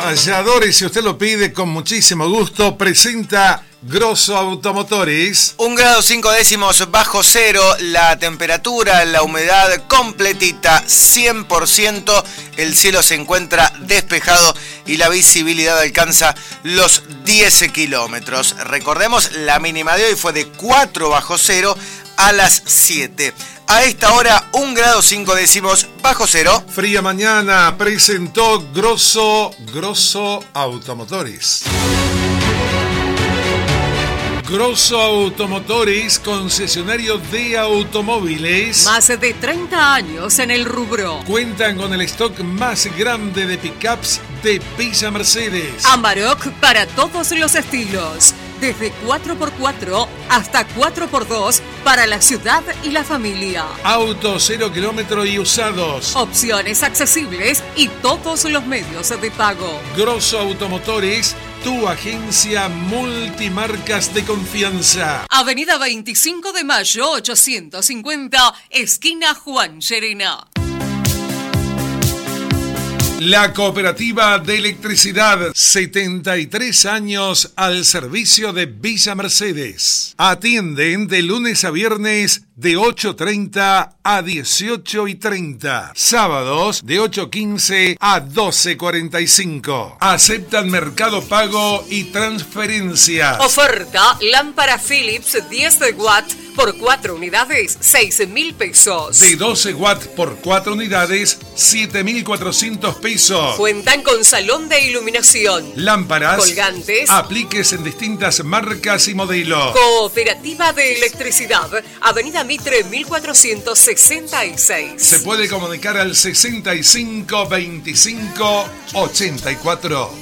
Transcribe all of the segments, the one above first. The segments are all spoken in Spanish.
Valladores, si usted lo pide con muchísimo gusto, presenta Grosso Automotores. 1 grado 5 décimos bajo cero, la temperatura, la humedad completita, 100%, el cielo se encuentra despejado y la visibilidad alcanza los 10 kilómetros. Recordemos, la mínima de hoy fue de 4 bajo cero a las 7. A esta hora, 1 grado 5 décimos bajo cero. Fría mañana presentó Grosso Automotores. Grosso Automotores, concesionario de automóviles. Más de 30 años en el rubro. Cuentan con el stock más grande de pickups de Villa Mercedes. Amarok para todos los estilos. Desde 4x4 hasta 4x2 para la ciudad y la familia. Auto 0 kilómetro y usados. Opciones accesibles y todos los medios de pago. Grosso Automotores, tu agencia multimarcas de confianza. Avenida 25 de Mayo, 850, esquina Juan Llerena. La Cooperativa de Electricidad, 73 años al servicio de Villa Mercedes. Atienden de lunes a viernes de 8:30 a 18:30. Sábados de 8:15 a 12:45. Aceptan Mercado Pago y transferencias. Oferta, lámpara Philips 10 watts por 4 unidades, 6.000 pesos. De 12 watts por 4 unidades, 7.400 pesos. Cuentan con salón de iluminación. Lámparas, colgantes, apliques en distintas marcas y modelos. Cooperativa de Electricidad, Avenida Mitre 1466. Se puede comunicar al 65 25 84.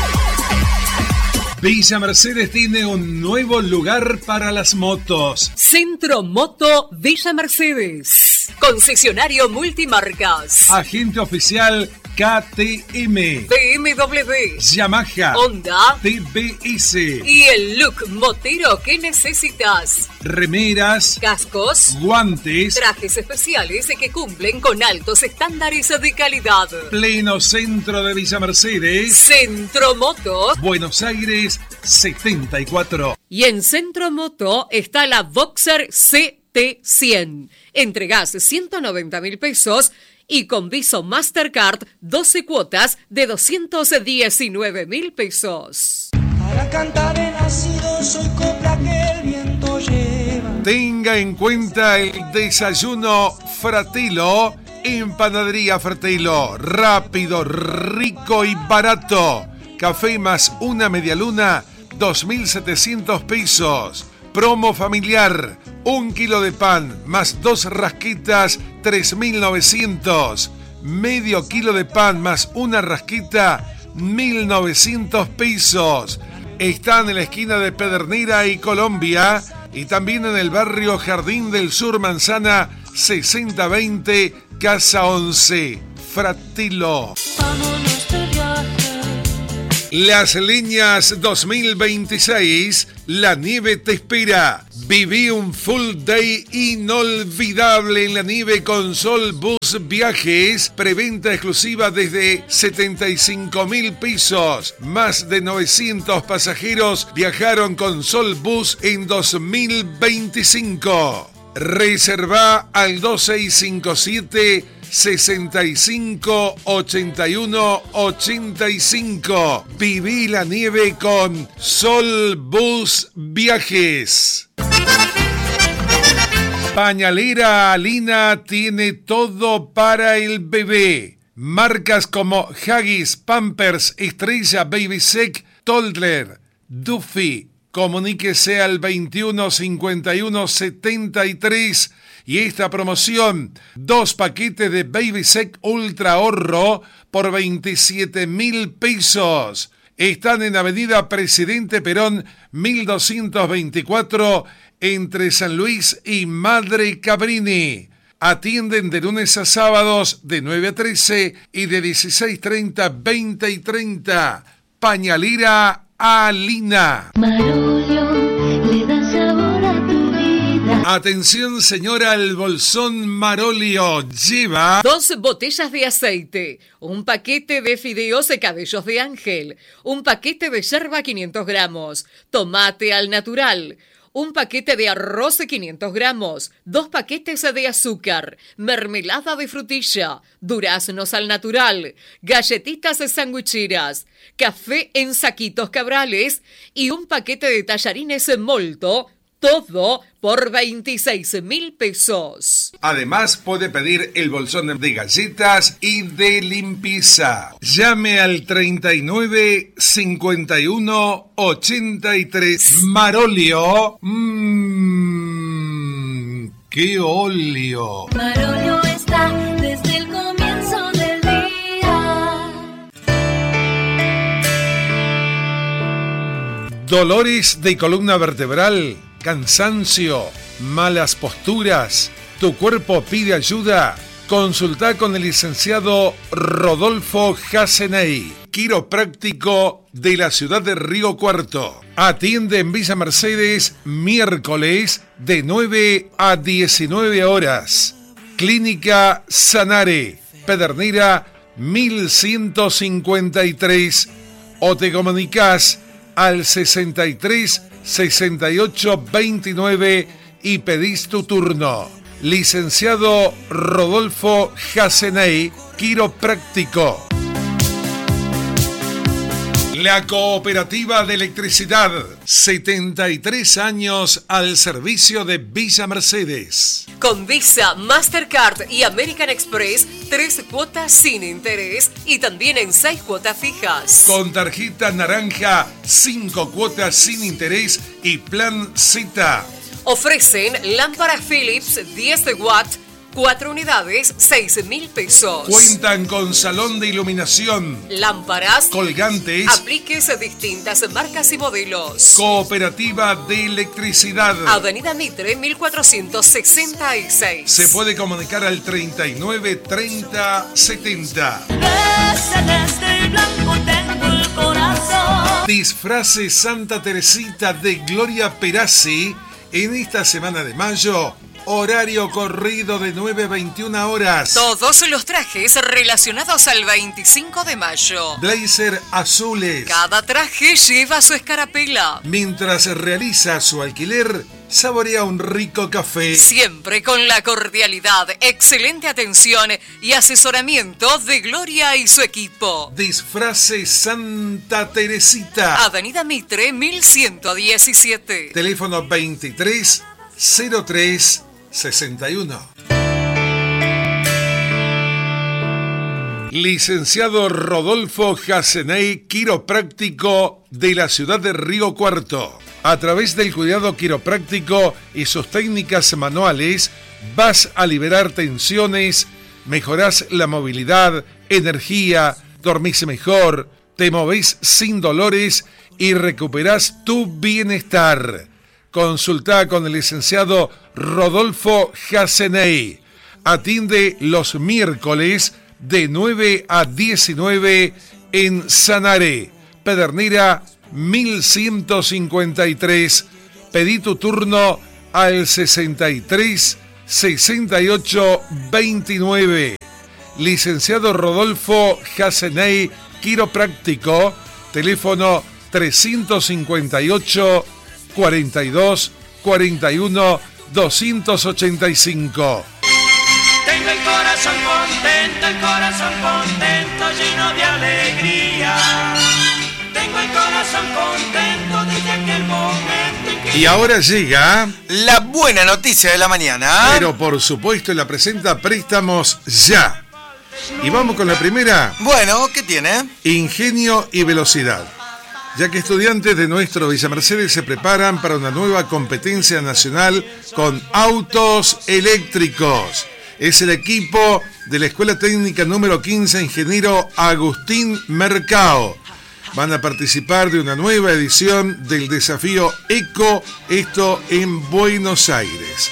Villa Mercedes tiene un nuevo lugar para las motos. Centro Moto Villa Mercedes. Concesionario multimarcas. Agente oficial KTM, BMW, Yamaha, Honda, TBS. Y el look motero que necesitas. Remeras, cascos, guantes, trajes especiales que cumplen con altos estándares de calidad. Pleno centro de Villa Mercedes. Centro Moto, Buenos Aires, 74. Y en Centro Moto está la Boxer CT100. Entregás 190.000 pesos y con Viso Mastercard 12 cuotas de 219.000 pesos. Para cantar he nacido, soy copla que el viento lleva. Tenga en cuenta el desayuno Fratello en Panadería Fratello. Rápido, rico y barato. Café más una medialuna, 2.700 pesos. Promo familiar, 1 kilo de pan más 2 rasquitas, 3.900. Medio kilo de pan más una rasquita, 1.900 pesos. Están en la esquina de Pedernera y Colombia y también en el barrio Jardín del Sur, Manzana 6020, Casa 11. Fratello. Las Leñas 2026, la nieve te espera. Viví un full day inolvidable en la nieve con Sol Bus Viajes. Preventa exclusiva desde 75.000 pesos. Más de 900 pasajeros viajaron con Sol Bus en 2025. Reserva al 2657 65 81 85. Viví la nieve con Sol Bus Viajes. Pañalera Alina tiene todo para el bebé. Marcas como Huggies, Pampers, Estrella, Baby Sec, Toddler, Duffy. Comuníquese al 21 51 73. Y esta promoción, 2 paquetes de Baby Sec Ultra Ahorro por 27.000 pesos. Están en Avenida Presidente Perón, 1224, entre San Luis y Madre Cabrini. Atienden de lunes a sábados de 9 a 13 y de 16:30 a 20:30. Pañalera Alina. Marolio le da sabor a tu vida. Atención señora, el bolsón Marolio lleva 2 botellas de aceite, un paquete de fideos de cabellos de ángel, un paquete de yerba 500 gramos, tomate al natural, un paquete de arroz de 500 gramos, 2 paquetes de azúcar, mermelada de frutilla, duraznos al natural, galletitas de sandwicheras, café en saquitos Cabrales y un paquete de tallarines en molto, todo por 26.000 pesos. Además puede pedir el bolsón de galletas y de limpieza. Llame al 39 51 83. Marolio. ¡Qué óleo! Marolio está desde el comienzo del día. Dolores de columna vertebral, cansancio, malas posturas, tu cuerpo pide ayuda. Consulta con el licenciado Rodolfo Jaseney, quiropráctico de la ciudad de Río Cuarto. Atiende en Villa Mercedes miércoles de 9 a 19 horas. Clínica Sanare, Pedernera 1153. O te comunicas al 63 68 29 y pedís tu turno. Licenciado Rodolfo Jaseney, quiropráctico. La Cooperativa de Electricidad, 73 años al servicio de Villa Mercedes. Con Visa, Mastercard y American Express, 3 cuotas sin interés y también en 6 cuotas fijas. Con tarjeta naranja, 5 cuotas sin interés y plan Z. Ofrecen lámparas Philips 10 de watt, 4 unidades, 6.000 pesos. Cuentan con salón de iluminación, Lámparas, colgantes, apliques de distintas marcas y modelos. Cooperativa de Electricidad. Avenida Mitre, 1466. Se puede comunicar al 39 30 70. De celeste y blanco tengo el corazón. Disfraces Santa Teresita de Gloria Perazzi en esta semana de mayo. Horario corrido de 9 a 21 horas. Todos los trajes relacionados al 25 de mayo. Blazer azules. Cada traje lleva su escarapela. Mientras realiza su alquiler, saborea un rico café. Siempre con la cordialidad, excelente atención y asesoramiento de Gloria y su equipo. Disfraces Santa Teresita. Avenida Mitre, 1117. Teléfono 23 03 61. Licenciado Rodolfo Jaseney, quiropráctico de la ciudad de Río Cuarto. A través del cuidado quiropráctico y sus técnicas manuales, vas a liberar tensiones, mejorás la movilidad, energía, dormís mejor, te movés sin dolores y recuperás tu bienestar. Consulta con el licenciado Rodolfo Jaseney. Atiende los miércoles de 9 a 19 en Sanare, Pedernera 1153. Pedí tu turno al 63 68 29. Licenciado Rodolfo Jaseney, quiropráctico. Teléfono 358 42 41 285. Tengo el corazón contento, lleno de alegría. Tengo el corazón contento desde aquel momento en que... Y ahora llega La buena noticia de la mañana. pero por supuesto la presenta Préstamos Ya. Y vamos con la primera. Bueno, ¿qué tiene? Ingenio y velocidad. Ya que estudiantes de nuestro Villa Mercedes se preparan para una nueva competencia nacional con autos eléctricos. Es el equipo de la Escuela Técnica número 15, ingeniero Agustín Mercado. Van a participar de una nueva edición del desafío ECO, esto en Buenos Aires.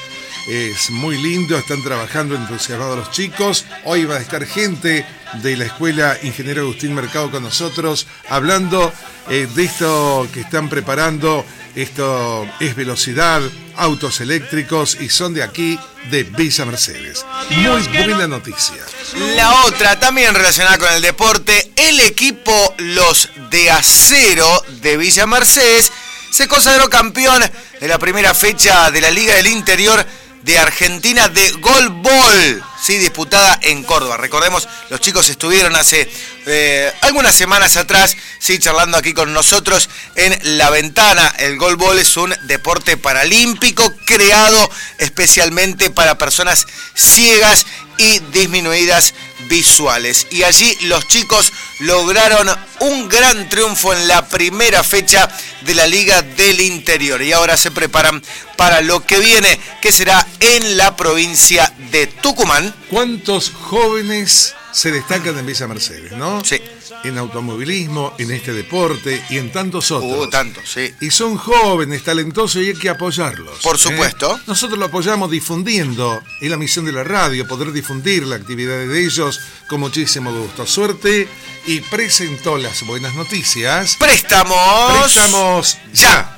Es muy lindo, están trabajando entusiasmados los chicos. Hoy va a estar gente de la Escuela Ingeniero Agustín Mercado con nosotros, hablando de esto que están preparando. Esto es velocidad, autos eléctricos, y son de aquí, de Villa Mercedes. Muy buena noticia. La otra, también relacionada con el deporte, el equipo Los de Acero de Villa Mercedes se consagró campeón de la primera fecha de la Liga del Interior de Argentina de Golbol, sí, disputada en Córdoba. Recordemos, los chicos estuvieron hace algunas semanas atrás, sí, charlando aquí con nosotros en La Ventana. El Golbol es un deporte paralímpico creado especialmente para personas ciegas y disminuidas visuales. Y allí los chicos lograron un gran triunfo en la primera fecha de la Liga del Interior. Y ahora se preparan para lo que viene, que será en la provincia de Tucumán. ¿Cuántos jóvenes se destacan en Villa Mercedes, no? Sí. En automovilismo, en este deporte y en tantos otros. Tantos, sí. Y son jóvenes, talentosos, y hay que apoyarlos. Por supuesto. Nosotros lo apoyamos difundiendo. Es la misión de la radio, poder difundir la actividad de ellos con muchísimo gusto. Suerte, y presentó las buenas noticias. Préstamos ya.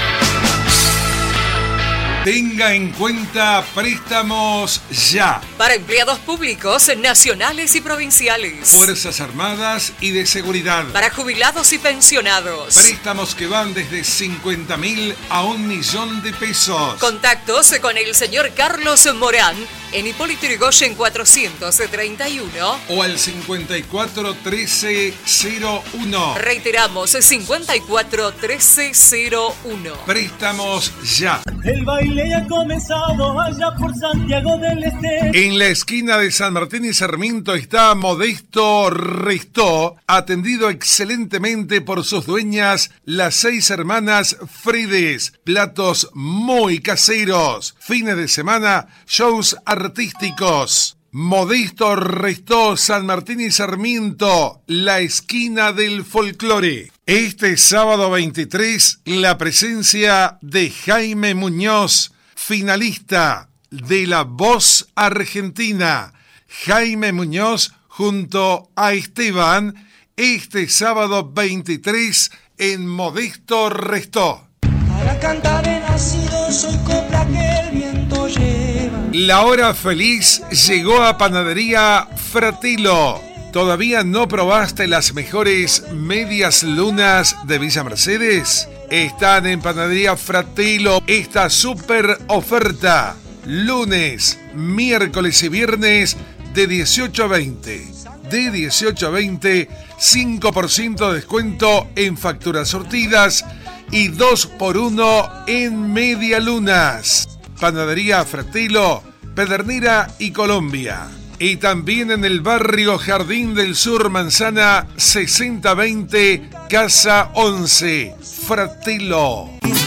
Tenga en cuenta Préstamos Ya. Para empleados públicos, nacionales y provinciales. Fuerzas Armadas y de Seguridad. Para jubilados y pensionados. Préstamos que van desde 50.000 a 1.000.000 de pesos. Contactos con el señor Carlos Morán en Hipólito Yrigoyen 431. O al 541301. Reiteramos, 541301. Préstamos Ya. El baile ya ha comenzado allá por Santiago del Este. En la esquina de San Martín y Sarmiento está Modesto Restó, atendido excelentemente por sus dueñas, las 6 hermanas Fredes. Platos muy caseros. Fines de semana, shows artísticos. Modesto Restó, San Martín y Sarmiento, la esquina del folclore. Este sábado 23, la presencia de Jaime Muñoz, finalista de La Voz Argentina. Jaime Muñoz junto a Esteban, este sábado 23 en Modesto Restó. Para cantar he nacido, soy copla que el viento lleva. La hora feliz llegó a Panadería Fratello. ¿Todavía no probaste las mejores medias lunas de Villa Mercedes? Están en Panadería Fratello esta super oferta. Lunes, miércoles y viernes de 18 a 20. De 18 a 20, 5% de descuento en facturas surtidas y 2x1 en medialunas. Panadería Fratello, Pedernera y Colombia. Y también en el barrio Jardín del Sur, Manzana 6020, Casa 11, Fratello.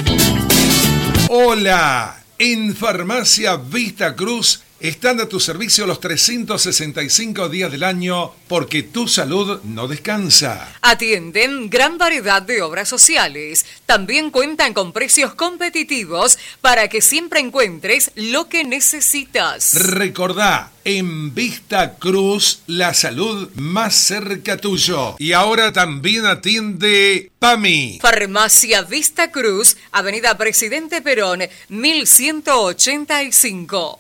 Hola, en Farmacia Vista Cruz están a tu servicio los 365 días del año, porque tu salud no descansa. Atienden gran variedad de obras sociales. También cuentan con precios competitivos para que siempre encuentres lo que necesitas. Recordá, en Vista Cruz, la salud más cerca tuyo. Y ahora también atiende PAMI. Farmacia Vista Cruz, Avenida Presidente Perón, 1185.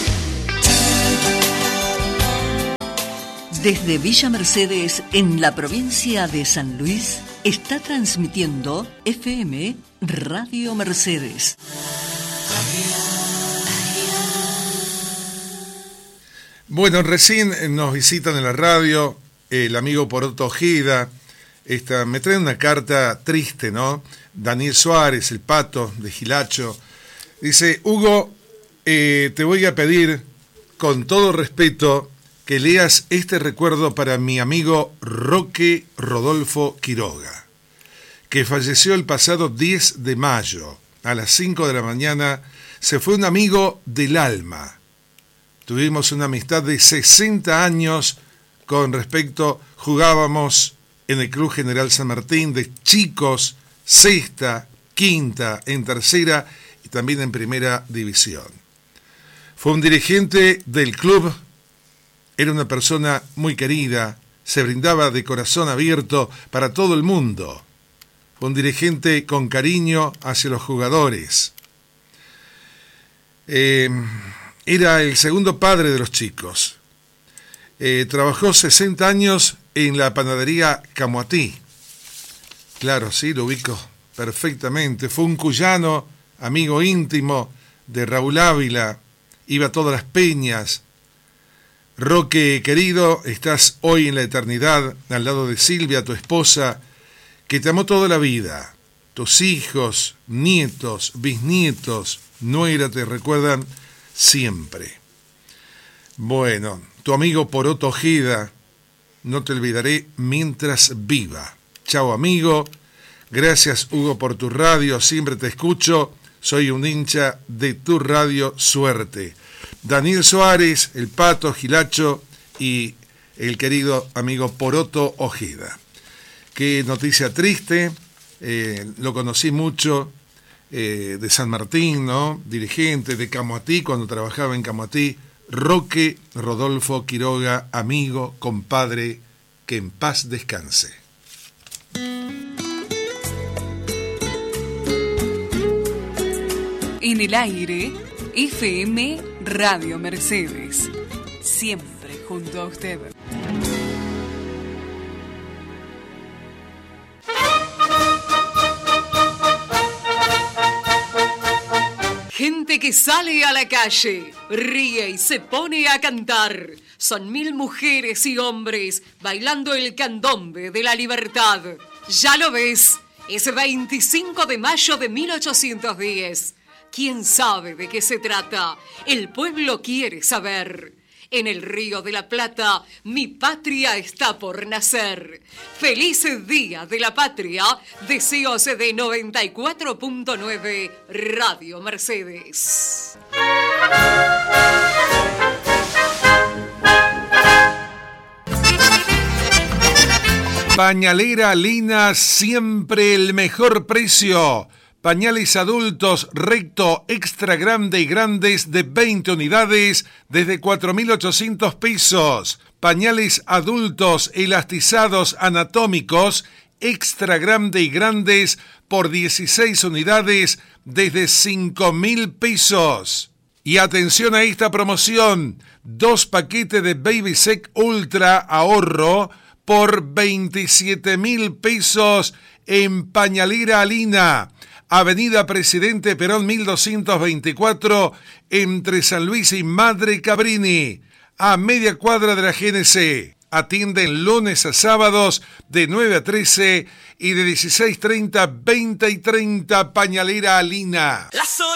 Desde Villa Mercedes, en la provincia de San Luis, está transmitiendo FM Radio Mercedes. Bueno, recién nos visitan en la radio el amigo Poroto Ojeda. Me trae una carta triste, ¿no? Daniel Suárez, el pato de Gilacho. Dice: Hugo, te voy a pedir, con todo respeto, que leas este recuerdo para mi amigo Roque Rodolfo Quiroga, que falleció el pasado 10 de mayo, a las 5 de la mañana. Se fue un amigo del alma. Tuvimos una amistad de 60 años con respecto, jugábamos en el Club General San Martín de chicos, sexta, quinta, en tercera y también en primera división. Fue un dirigente del club, era una persona muy querida, se brindaba de corazón abierto para todo el mundo. Fue un dirigente con cariño hacia los jugadores. Era el segundo padre de los chicos. Trabajó 60 años en la panadería Camoatí. Claro, sí, lo ubico perfectamente. Fue un cuyano, amigo íntimo de Raúl Ávila. Iba a todas las peñas. Roque, querido, estás hoy en la eternidad al lado de Silvia, tu esposa, que te amó toda la vida. Tus hijos, nietos, bisnietos, nuera te recuerdan siempre. Bueno, tu amigo Poroto Ojeda, no te olvidaré mientras viva. Chao, amigo. Gracias, Hugo, por tu radio. Siempre te escucho. Soy un hincha de tu radio. Suerte. Daniel Suárez, el Pato, Gilacho y el querido amigo Poroto Ojeda. Qué noticia triste. Lo conocí mucho de San Martín, ¿no? Dirigente de Camoatí, cuando trabajaba en Camoatí. Roque Rodolfo Quiroga, amigo, compadre, que en paz descanse. En el aire, FM Radio Mercedes. Siempre junto a usted. Gente que sale a la calle, ríe y se pone a cantar. Son 1000 mujeres y hombres bailando el candombe de la libertad. Ya lo ves, es 25 de mayo de 1810. ¿Quién sabe de qué se trata? El pueblo quiere saber. En el Río de la Plata, mi patria está por nacer. ¡Feliz Día de la Patria! Deseos de 94.9 Radio Mercedes. Pañalera Lina, siempre el mejor precio. Pañales adultos recto, extra grande y grandes de 20 unidades desde 4.800 pesos. Pañales adultos elastizados anatómicos, extra grande y grandes por 16 unidades desde 5.000 pesos. Y atención a esta promoción, 2 paquetes de Baby Sec Ultra ahorro por 27.000 pesos en Pañalera Lina. Avenida Presidente Perón 1224, entre San Luis y Madre Cabrini, a media cuadra de la GNC. Atienden lunes a sábados de 9 a 13 y de 16:30 a 20:30. Pañalera Lina.